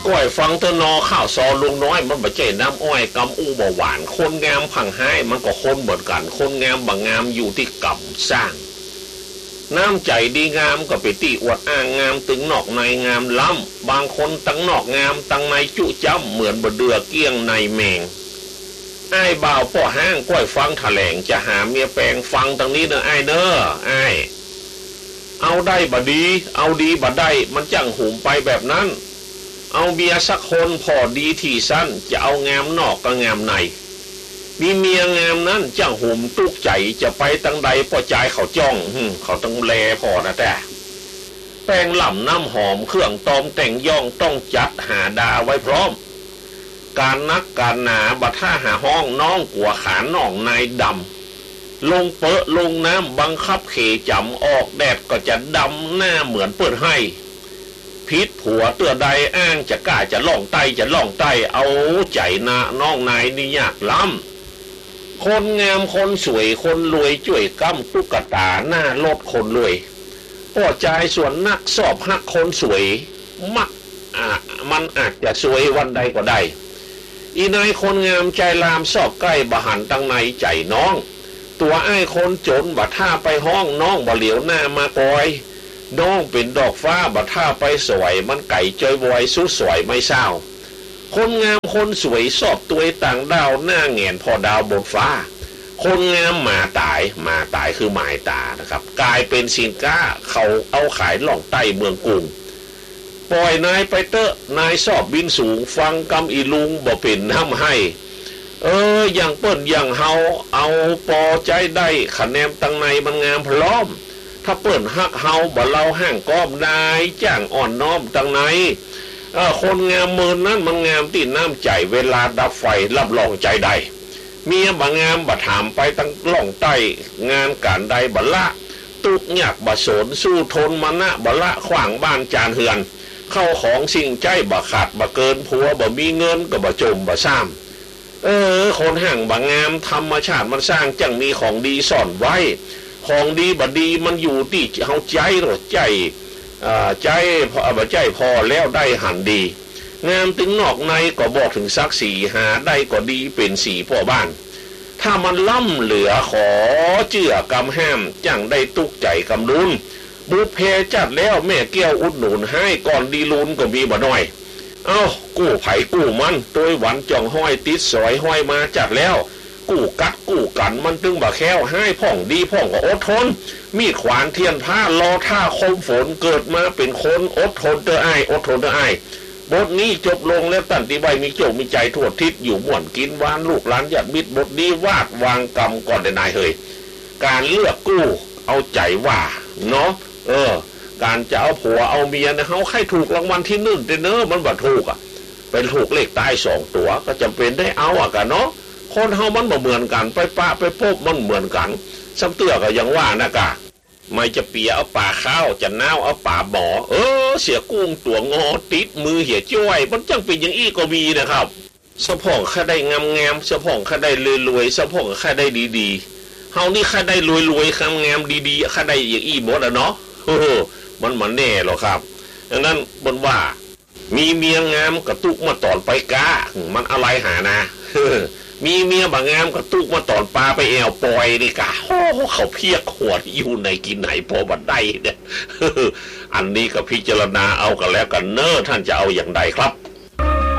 ก้อยฟังเตนอข้าวซอลุงน้อยมันบะใจน้ำอ้อยกำอู้บ่หวานคนงามพังห้มันก็คนเหมือนกันคนงามบางงามอยู่ที่กำสร้างน้ำใจดีงามก็ไปตีอวดอ้างงามตึงนอกในงามล้ำบางคนตั้งนอกงามตั้งในจุจ้ำเหมือนบะเดือเกี้ยงในแมงไอ้บ่าวป่อห้างก้อยฟังแถลงจะหาเมียแปลงฟังตั้งนี้เนอะไอ้เนอะไอ้เอาได้บะดีเอาดีบะได้มันจังหุมไปแบบนั้นเอาเมียสักคนพอดีที่สั้นจะเอางามนอกก็งามในมีเมียงามนั้นจังหุมตุกใจจะไปตั้งใดพอใจเขาจ้องเขาต้องแลพอนะแต่แป้งหล่ำน้ำหอมเครื่องตอมแต่งย่องต้องจัดหาดาไว้พร้อมการนักการหนาบัดท่าหาห้องน้องกัวขานน่องนายดำลงเปอะลงน้ำบังคับเขจำออกแดดก็จะดำหน้าเหมือนเปิดให้พิษผัวเตือใดอ้างจะกล้าจะล่องไตจะล่องไตเอาใจนาน้องนายนี่ยากล้ำคนงามคนสวยคนรวยจ่วยกั้มตุ๊กตาหน้าลดคนรวยป้อใจส่วนนักสอบหักคนสวยมักมันอาจจะสวยวันใดก็ได้อีนายคนงามใจลามสอบใกล้บะหันตั้งในใจน้องตัวไอ้คนจนบัดท่าไปห้องน้องบ่เหลียวหน้ามากอยน้องเป็นดอกฟ้าบัดท่าไปสวยมันไก่จอยวอยสู้สวยไม่เศร้าคนงามคนสวยสอบตัวต่างดาวหน้าแงนพอดาวบนฟ้าคนงามมาตายคือหมายตานะครับกลายเป็นสินค้าเขาเอาขายล่องใต้เมืองกรุงปล่อยนายไปเตอะนายสอบบินสูงฟังกำอีลุงบ่เป็นน้ำให้อย่างเปิ้นอย่างเฮาเอาปอใจได้คะแนนตั้งในมันงามพร้อมถ้าเปิ้นฮักเฮาบ่เล่าห้างก้อมได้จ้างอ่อนน้อมตั้งในคนงามมือนั้นมันงามติดน้ำใจเวลาดับไฟรับรองใจใดเมียบางงามบ่ถามไปตั้งล่องใต้งานการใดบ่ละตุกยากบ่สนสู้ทนมานะบ่ละขวางบ้านจานเฮือนเข้าของสิ่งใจบ่ขาดบ่เกินผัวบ่มีเงินก็บ่จมบ่ซ้ำคนห่างบางงามธรรมชาติมันสร้างจังมีของดีซ่อนไว้ของดีบ่ดีมันอยู่ที่เฮาใจหรือใจพอบ่ใจพอแล้วได้หันดีงามถึงนอกในก็บอกถึงศักดิ์ศรีหาได้ก็ดีเป็นสีพ่อบ้านถ้ามันล่ำเหลือขอเจือกำห้ามจังได้ตุกใจกำลุนบุพเพจัดแล้วแม่แก้วอุดหนุนให้ก่อนดีลุนก็มีบ่น้อยกู้ไผ่กู้มันตัวหวันจ่องห้อยติดสอยห้อยมาจัดแล้วกู้กัดกู้กันมันตึงบ่แค้วให้พ่องดีพ่องก็อดทนมีดขวานเทียนผ้ารอท่าคมฝนเกิดมาเป็นคนอดทนเด้ออ้ายอดทนเด้ออ้ายบทนี้จบลงแล้วตันติใบมีโจมีใจทั่วทิศอยู่ม่วนกินหวานลูกหลานญาติมิตรบทนี้วาดวางกรรมก่อนได้นายเฮยการเลือกกู้เอาใจว่าเนาะการจะเอาผัวเอาเมียนะเขาให้ถูกรางวัลที่1แต่เนอะมันบ่ถูกเป็นถูกเลขตาย2ตัวก็จำเป็นได้เอากันเนาะคนเฮามันบ่เหมือนกันไปปะไปพบมันเหมือนกันซ้ำเตื้อก็ยังว่านะกะไม่จะเปียเอาป่าข้าวจะน้าวเอาป่าบ่อเสียกุ้งตัวงอติดมือเหี่ยจ้อยมันจังเป็นอย่างอี้ก็มีนะครับสะพ่องข้าได้งามๆสะพ่องข้าได้รวยๆสะพ่องข้าได้ดีๆเฮานี่ข้าได้รวยๆงามๆดีๆข้าได้อย่างอี้หมดเนาะมันแน่หรอครับดังนั้นบนว่ามีเมียงามกระตุกมาตอนไปกามันอะไรหานะมีเมียบางงามกระตุกมาตอนปลาไปแอวปอยนี่กะเขาเพียกขวดอยู่ในกินไหนพอบันไดเนี่ยอันนี้ก็พิจารณาเอากันแล้วกันเนอะท่านจะเอาอย่างใดครับ